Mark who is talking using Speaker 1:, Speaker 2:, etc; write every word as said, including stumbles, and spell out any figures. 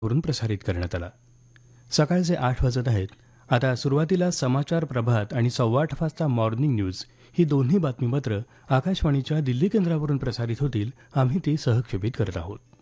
Speaker 1: वरून प्रसारित करण्यात आला. सकाळचे आठ वाजत आहेत. आता सुरुवातीला समाचार प्रभात आणि सव्वा आठ वाजता मॉर्निंग न्यूज ही दोन्ही बातमीपत्र आकाशवाणीच्या दिल्ली केंद्रावरून प्रसारित होतील. आम्ही ती सहक्षेपित करत आहोत.